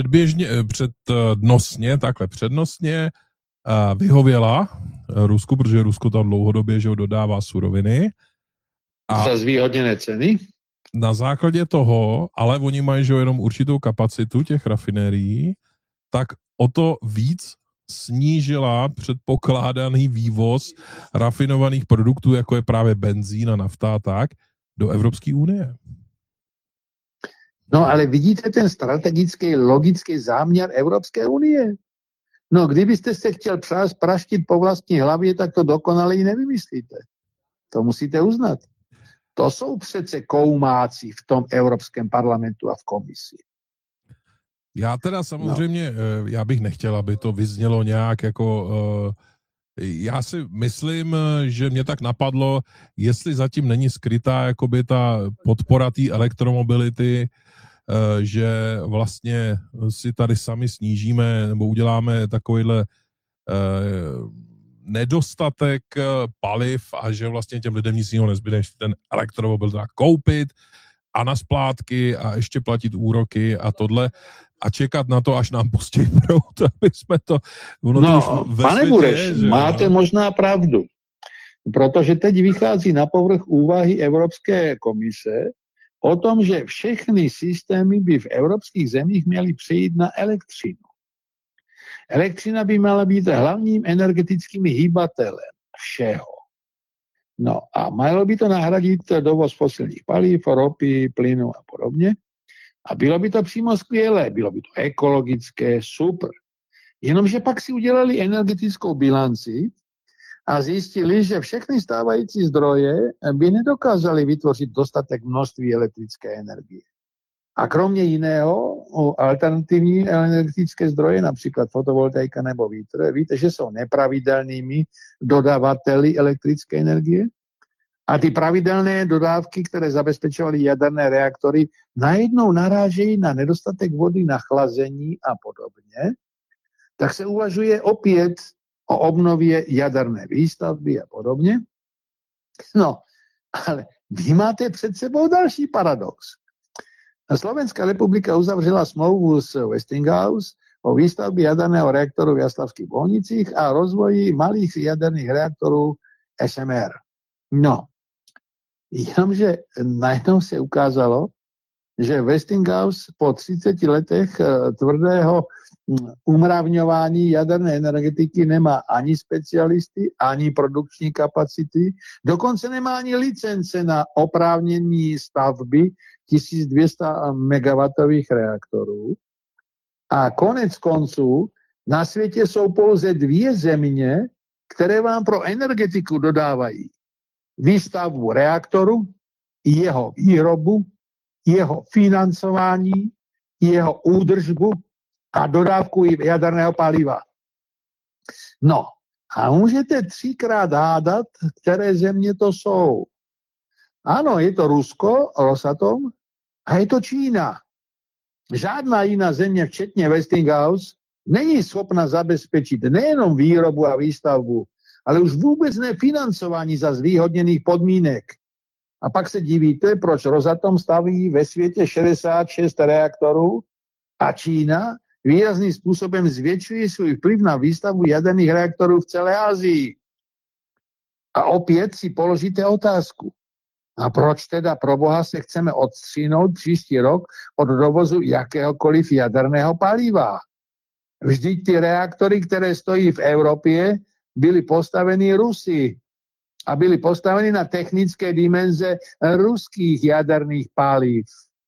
přednostně vyhověla Rusku, protože Rusko tam dlouhodobě, že dodává suroviny. A za zvýhodněné ceny? Na základě toho, ale oni mají že jenom určitou kapacitu těch rafinérií, tak o to víc snížila předpokládaný vývoz rafinovaných produktů, jako je právě benzín a nafta a tak, do Evropské unie. No ale vidíte ten strategický, logický záměr Evropské unie? No kdybyste se chtěl praštit po vlastní hlavě, tak to dokonale i nevymyslíte. To musíte uznat. To jsou přece koumáci v tom Evropském parlamentu a v komisi. Já teda samozřejmě, já bych nechtěl, aby to vyznělo nějak jako... Já si myslím, že mě tak napadlo, jestli zatím není skrytá jakoby ta podpora té elektromobility, že vlastně si tady sami snížíme nebo uděláme takovýhle nedostatek paliv a že vlastně těm lidem nic jiného nezbyde, než ten elektromobil teda koupit a na splátky a ještě platit úroky a tohle a čekat na to, až nám pustí proud, aby jsme to... Pane Bureš, máte možná pravdu, protože teď vychází na povrch úvahy Evropské komise o tom, že všechny systémy by v evropských zemích měly přejít na elektřinu. Elektřina by měla být hlavním energetickým hýbatelem všeho. No a mělo by to nahradit dovoz fosilních paliv, ropy, plynu a podobně. A bylo by to přímo skvělé, bylo by to ekologické, super. Jenomže pak si udělali energetickou bilanci a zjistili, že všechny stávající zdroje by nedokázaly vytvořit dostatek množství elektrické energie. A kromě jiného, alternativní energetické zdroje, například fotovoltaika nebo vítr, víte, že jsou nepravidelnými dodavateli elektrické energie. A ty pravidelné dodávky, které zabezpečovaly jaderné reaktory, najednou narážejí na nedostatek vody na chlazení a podobně. Tak se uvažuje opět o obnově jaderné výstavby a podobně. No, ale vy máte před sebou další paradox. Slovenská republika uzavřela smlouvu s Westinghouse o výstavbě jaderného reaktoru v Jaslavských Bohnicích a rozvoji malých jaderných reaktorů SMR. No, jenomže najednou se ukázalo, že Westinghouse po 30 letech tvrdého umravňování jaderné energetiky nemá ani specialisty, ani produkční kapacity, dokonce nemá ani licence na oprávnění stavby 1200 MW reaktorů. A konec konců na světě jsou pouze 2 země, které vám pro energetiku dodávají výstavbu reaktoru, jeho výrobu, jeho financování, jeho údržbu a dodávku jaderného paliva. No a můžete 3krát hádat, které země to jsou. Ano, je to Rusko, Rosatom, a je to Čína. Žádná jiná země, včetně Westinghouse, není schopna zabezpečit nejenom výrobu a výstavbu, ale už vůbec ne financování za zvýhodněných podmínek. A pak se divíte, proč Rosatom staví ve světě 66 reaktorů a Čína výrazným způsobem zvětšuje svůj vplyv na výstavbu jaderných reaktorů v celé Asii. A opět si položíte otázku. A proč teda pro boha se chceme odstřínout příští rok od dovozu jakéhokoliv jaderného paliva? Vždyť ty reaktory, které stojí v Evropě, byly postaveny Rusy a byly postaveny na technické dimenze ruských jaderných paliv.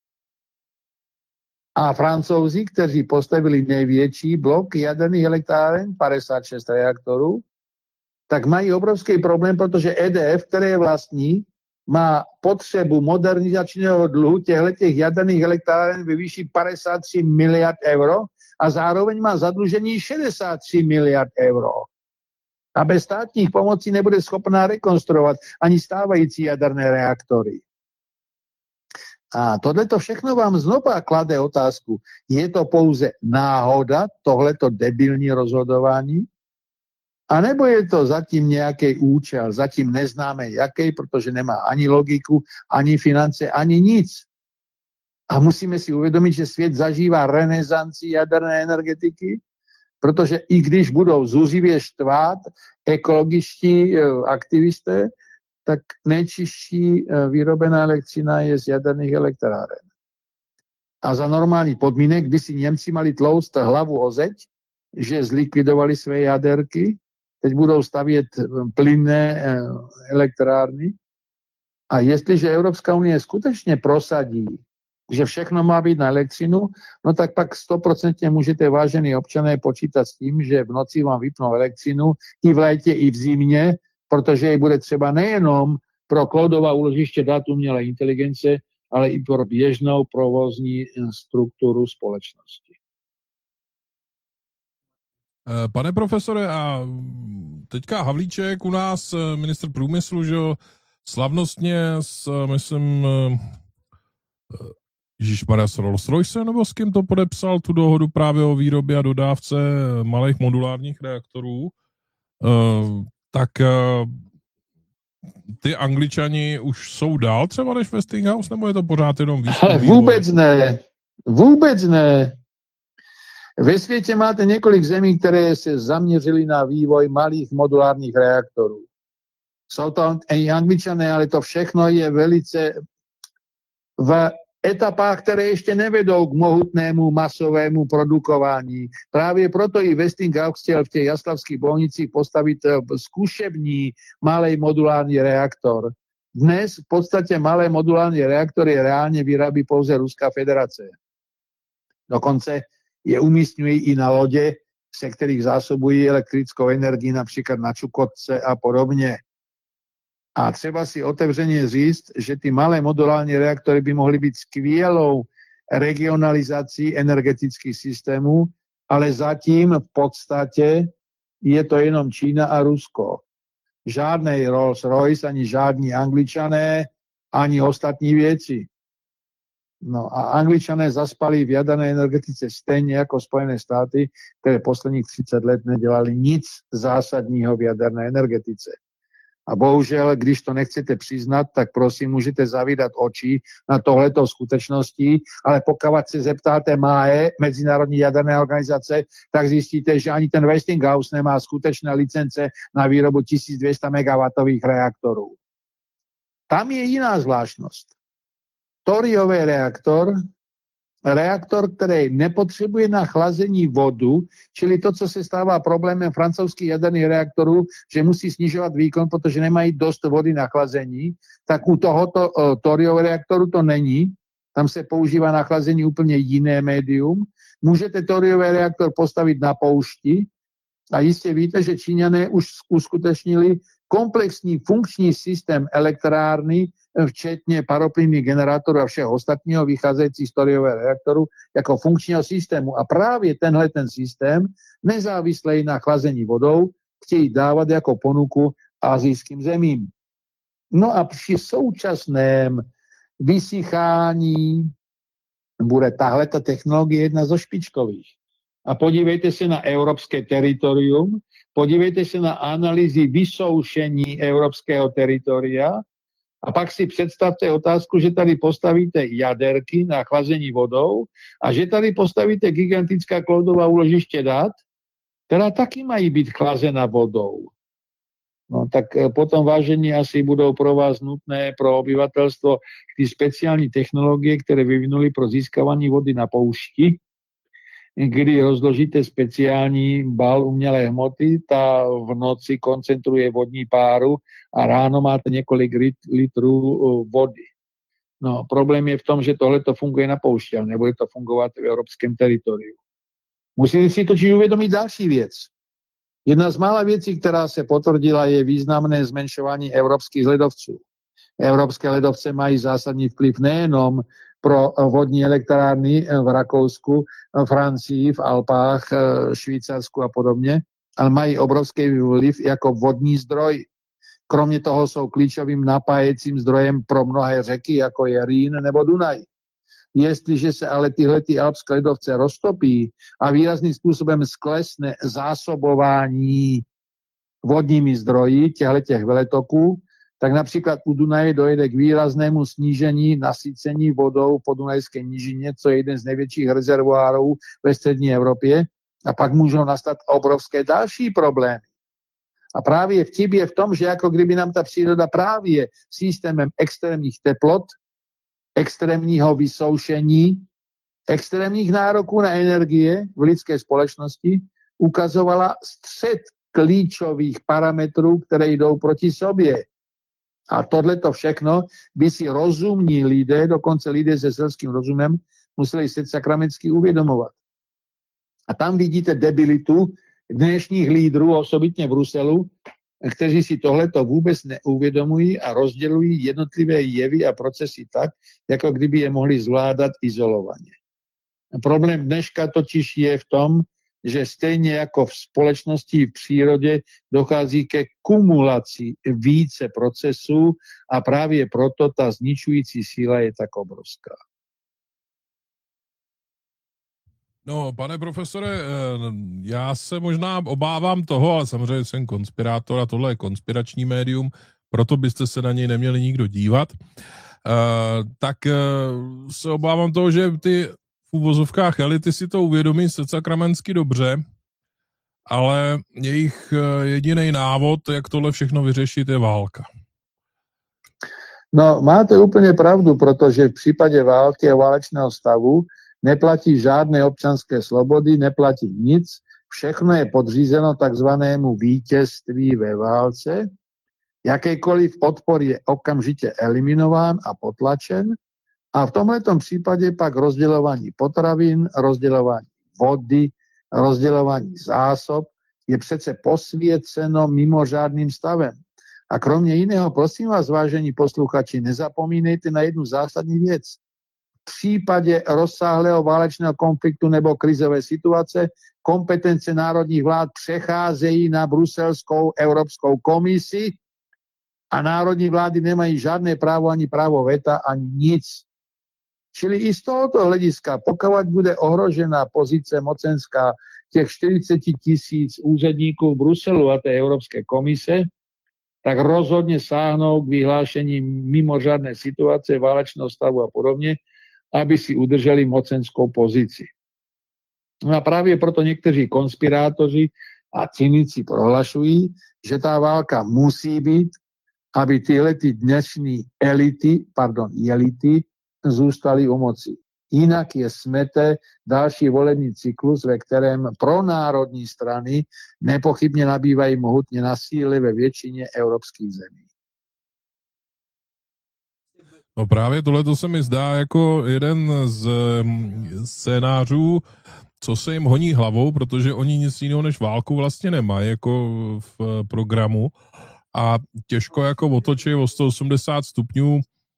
A Francouzi, kteří postavili největší blok jaderných elektráren, 56 reaktorů, tak mají obrovský problém, protože EDF, které je vlastní, má potřebu modernizačního dluhu těchto jaderných elektráren ve výši 53 miliard euro a zároveň má zadlužení 63 miliard euro. A bez státních pomocí nebude schopná rekonstruovat ani stávající jaderné reaktory. A tohleto všechno vám znova klade otázku. Je to pouze náhoda, tohleto debilní rozhodování? A nebo je to zatím nějaký účel, zatím neznáme jaký, protože nemá ani logiku, ani finance, ani nic. A musíme si uvědomit, že svět zažívá renesanci jaderné energetiky, protože i když budou zuřivě štvát ekologičtí aktivisté, tak nejčistší vyrobená elektřina je z jaderných elektráren. A za normální podmínek, kdy si Němci mali tlouct hlavu o zeď, že zlikvidovali své jaderky, teď budou stavět plynné elektrárny. A jestliže Evropská unie skutečně prosadí, že všechno má být na elektřinu, no tak pak 100% můžete, vážení občané, počítat s tím, že v noci vám vypnou elektřinu i v létě, i v zimě, protože je bude třeba nejenom pro cloudová úložiště dat umělé inteligence, ale i pro běžnou provozní strukturu společnosti. Pane profesore, a teďka Havlíček u nás, ministr průmyslu, že slavnostně myslím, ježišmarja, s Rolls-Royce, nebo s kým to podepsal tu dohodu právě o výrobě a dodávce malých modulárních reaktorů, tak ty Angličani už jsou dál třeba než Westinghouse, nebo je to pořád jenom výzkum? Ale vůbec ne. Ve světě máte několik zemí, které se zaměřily na vývoj malých modulárních reaktorů. Jsou to i Angličané, ale to všechno je velice v etapách, které ještě nevedou k mohutnému masovému produkování. Právě proto i Westinghouse chtěl v těch jaslavských Bohnicích postavit zkušební malý modulární reaktor. Dnes v podstatě malé modulární reaktory reálně vyrábí pouze Ruská federace. Dokonce je umísťují i na lodě, se kterých zásobují elektrickou energii, například na Čukotce a podobně. A třeba si otevřeně říct, že ty malé modulární reaktory by mohly být skvělou regionalizací energetických systémů, ale zatím v podstatě je to jenom Čína a Rusko. Žádný Rolls-Royce, ani žádní Angličané, ani ostatní věci. No a Angličané zaspali v jaderné energetice stejně jako Spojené státy, které posledních 30 let nedělali nic zásadního v jaderné energetice. A bohužel, když to nechcete přiznat, tak prosím, můžete zavídat oči na tohleto skutečnosti, ale pokud se zeptáte MAE, Mezinárodní jaderné organizace, tak zjistíte, že ani ten Westinghouse nemá skutečné licence na výrobu 1200 MW reaktorů. Tam je jiná zvláštnost. Thoriový reaktor, který nepotřebuje na chlazení vodu, čili to, co se stává problémem francouzských jaderných reaktorů, že musí snižovat výkon, protože nemají dost vody na chlazení, tak u tohoto thoriového reaktoru to není. Tam se používá na chlazení úplně jiné médium. Můžete thoriový reaktor postavit na poušti a jistě víte, že Číňané už uskutečnili komplexní funkční systém elektrárny včetně paroplynných generátorů a všeho ostatního vycházející z toriového reaktoru jako funkčního systému. A právě ten systém, nezávislý na chlazení vodou, chtějí dávat jako ponuku asijským zemím. No a při současném vysychání bude tahleta technologie jedna zo špičkových. A podívejte se na evropské teritorium, podívejte se na analýzy vysoušení evropského teritoria a pak si představte otázku, že tady postavíte jaderky na chlazení vodou a že tady postavíte gigantická cloudová úložiště dat, která taky mají být chlazena vodou. No tak potom, vážení, asi budou pro vás nutné, pro obyvatelstvo, ty speciální technologie, které vyvinuli pro získávání vody na poušti, kdy rozložíte speciální bal umělé hmoty, ta v noci koncentruje vodní páru a ráno máte několik litrů vody. No, problém je v tom, že tohle to funguje na poušti, ale nebude to fungovat v evropském teritoriu. Musíte si totiž uvědomit další věc. Jedna z mála věcí, která se potvrdila, je významné zmenšování evropských ledovců. Evropské ledovce mají zásadní vliv nejenom pro vodní elektrárny v Rakousku, Francii, v Alpách, Švýcarsku a podobně, ale mají obrovský vliv jako vodní zdroj. Kromě toho jsou klíčovým napájecím zdrojem pro mnohé řeky, jako je Rýn nebo Dunaj. Jestliže se ale tyhle alpské ledovce roztopí a výrazným způsobem sklesne zásobování vodními zdroji těchto veletoků, tak například u Dunaje dojde k výraznému snížení nasycení vodou po Dunajské nížině, co je jeden z největších rezervoárů ve střední Evropě, a pak můžou nastat obrovské další problémy. A právě vtip je v tom, že jako kdyby nám ta příroda právě systémem extrémních teplot, extrémního vysoušení, extrémních nároků na energie v lidské společnosti ukazovala střed klíčových parametrů, které jdou proti sobě. A tohleto všechno by si rozumní lidé, dokonce lidé se selským rozumem, museli se sakramensky uvědomovat. A tam vidíte debilitu dnešních lídrů, osobitně v Bruselu, kteří si tohleto vůbec neuvědomují a rozdělují jednotlivé jevy a procesy tak, jako kdyby je mohli zvládat izolovaně. Problém dneška totiž je v tom, že stejně jako v společnosti i v přírodě dochází ke kumulaci více procesů a právě proto ta zničující síla je tak obrovská. No, pane profesore, já se možná obávám toho, ale samozřejmě jsem konspirátor a tohle je konspirační médium, proto byste se na něj neměli nikdo dívat, tak se obávám toho, že ty v uvozovkách elity si to uvědomí se sakramensky dobře, ale jejich jediný návod, jak tohle všechno vyřešit, je válka. No, máte úplně pravdu, protože v případě války a válečného stavu neplatí žádné občanské slobody, neplatí nic, všechno je podřízeno takzvanému vítězství ve válce, jakýkoliv odpor je okamžitě eliminován a potlačen a v tomhletom případě pak rozdělování potravin, rozdělování vody, rozdělování zásob je přece posvěceno mimořádným stavem. A kromě jiného, prosím vás, vážení posluchači, nezapomínejte na jednu zásadní věc. V případě rozsáhlého válečného konfliktu nebo krizové situace kompetence národních vlád přecházejí na bruselskou Evropskou komisi a národní vlády nemají žádné právo, ani právo veta, ani nic. Čili i z tohoto hlediska, pokud bude ohrožena pozice mocenská těch 40 000 úředníků v Bruselu a té Evropské komise, tak rozhodně sáhnou k vyhlášení mimořádné situace, válečného stavu a podobně, aby si udrželi mocenskou pozici. No a právě proto někteří konspirátoři a cynici prohlašují, že ta válka musí být, aby tyhle dnešní elity zůstaly u moci. Jinak je smete další volební cyklus, ve kterém pronárodní strany nepochybně nabývají mohutně na síle ve většině evropských zemí. No právě tohleto se mi zdá jako jeden z scénářů, co se jim honí hlavou, protože oni nic jiného než válku vlastně nemají jako v programu a těžko jako otočí o 180 stupňů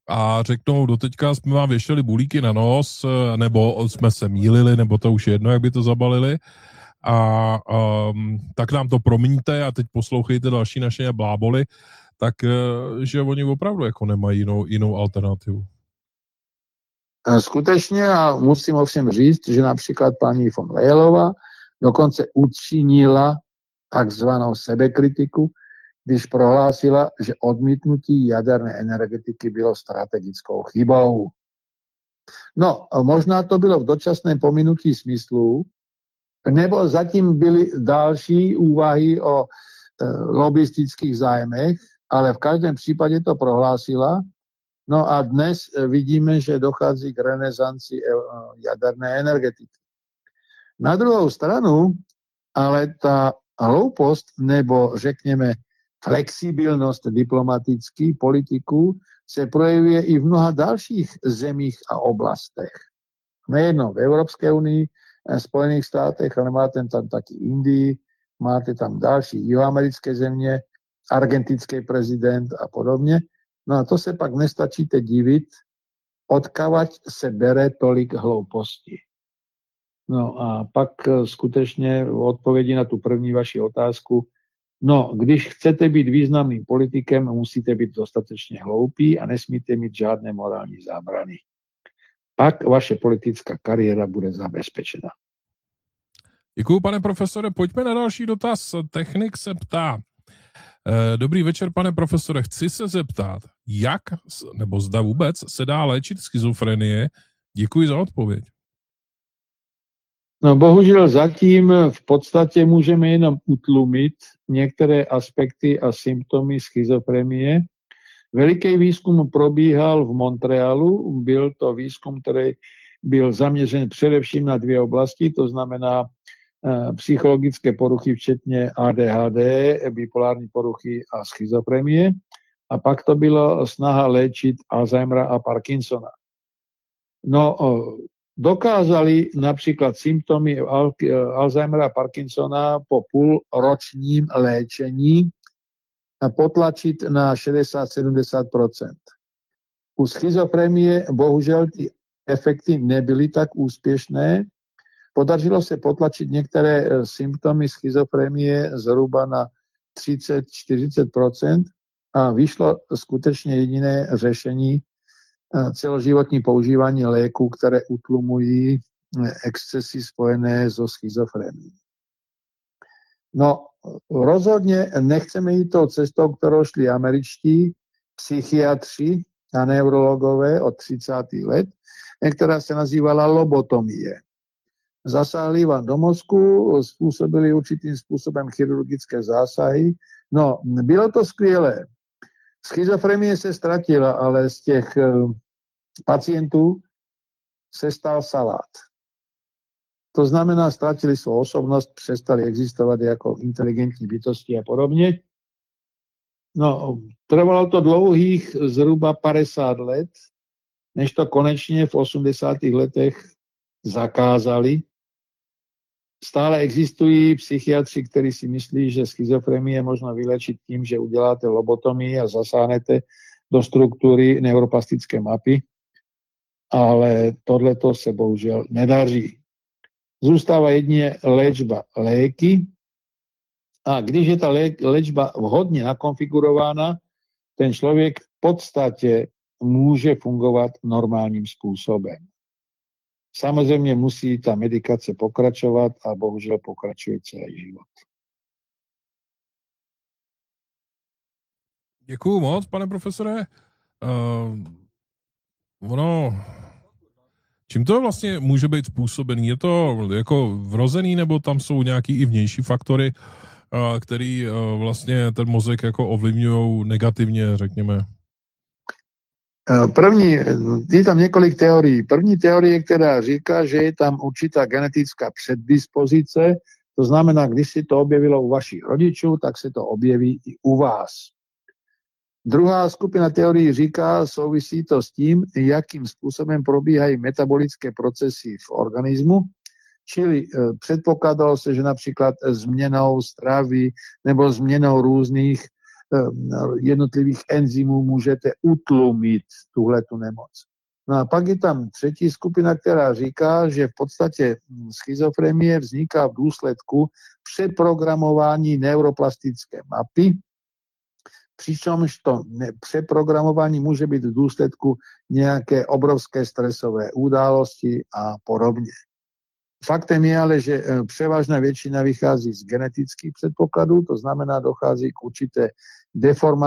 a řeknou, doteďka jsme vám věšeli bulíky na nos, nebo jsme se mýlili, nebo to už je jedno, jak by to zabalili, a tak nám to promiňte a teď poslouchejte další naše bláboli, tak že oni opravdu jako nemají jinou alternativu. Skutečně, a musím ovšem říct, že například paní von Leyelová dokonce učinila takzvanou sebekritiku, když prohlásila, že odmítnutí jaderné energetiky bylo strategickou chybou. No, možná to bylo v dočasném pominutí smyslu, nebo zatím byly další úvahy o lobistických zájmech, ale v každém případě to prohlásila. No a dnes vidíme, že dochází k renesanci jaderné energetiky. Na druhou stranu, ale ta hloupost, nebo řekněme flexibilnost diplomatických politiků se projevuje i v mnoha dalších zemích a oblastech. Nejednou v Evropské unii, Spojených státech, ale máte tam taky Indii, máte tam další jihoamerické země, argentinský prezident a podobně. No a to se pak nestačíte divit, odkavať se bere tolik hlouposti. No a pak skutečně v odpovědi na tu první vaši otázku, no, když chcete být významným politikem, musíte být dostatečně hloupí a nesmíte mít žádné morální zábrany. Pak vaše politická kariéra bude zabezpečena. Děkuji, pane profesore. Pojďme na další dotaz. Technik se ptá. Dobrý večer, pane profesore. Chci se zeptat, jak, nebo zda vůbec se dá léčit schizofrenie? Děkuji za odpověď. No bohužel zatím v podstatě můžeme jenom utlumit některé aspekty a symptomy schizofrenie. Veliký výzkum probíhal v Montrealu. Byl to výzkum, který byl zaměřen především na dvě oblasti, to znamená psychologické poruchy, včetně ADHD, bipolární poruchy a schizofrenie. A pak to bylo snaha léčit Alzheimera a Parkinsona. No, dokázali například symptomy Alzheimera a Parkinsona po půlročním léčení potlačit na 60-70%. U schizofrenie bohužel ty efekty nebyly tak úspěšné. Podařilo se potlačit některé symptomy schizofrenie zhruba na 30-40% a vyšlo skutečně jediné řešení celoživotní používání léků, které utlumují excesy spojené so schizofrenií. No, rozhodně nechceme jít tou cestou, kterou šli američtí psychiatři a neurologové od 30. let, která se nazývala lobotomie. Zasáhli vám do mozku, způsobili určitým způsobem chirurgické zásahy. No, bylo to skvělé. Schizofrenie se ztratila, ale z těch pacientů se stal salát. To znamená, ztratili svou osobnost, přestali existovat jako inteligentní bytosti a podobně. No, trvalo to dlouhých zhruba 50 let, než to konečně v 80. letech zakázali. Stále existují psychiatři, kteří si myslí, že schizofrenii je možno vylečit tím, že uděláte lobotomii a zasáhnete do struktury neuroplastické mapy, ale tohleto se bohužel nedaří. Zůstává jedině léčba léky a když je ta léčba vhodně nakonfigurována, ten člověk v podstatě může fungovat normálním způsobem. Samozřejmě musí ta medikace pokračovat a bohužel pokračuje celý život. Děkuju moc, pane profesore. Čím to vlastně může být způsobený? Je to jako vrozený, nebo tam jsou nějaký i vnější faktory, který vlastně ten mozek jako ovlivňují negativně, řekněme? Je tam několik teorií. První teorie, která říká, že je tam určitá genetická předdispozice, to znamená, když si to objevilo u vašich rodičů, tak se to objeví i u vás. Druhá skupina teorií říká, souvisí to s tím, jakým způsobem probíhají metabolické procesy v organismu, čili předpokládalo se, že například změnou stravy nebo změnou různých jednotlivých enzymů můžete utlumit tuhletu nemoc. No a pak je tam třetí skupina, která říká, že v podstatě schizofrenie vzniká v důsledku přeprogramování neuroplastické mapy, přičemž to přeprogramování může být v důsledku nějaké obrovské stresové události a podobně. Faktem je ale, že převážná většina vychází z genetických předpokladů, to znamená, dochází k určité deformaci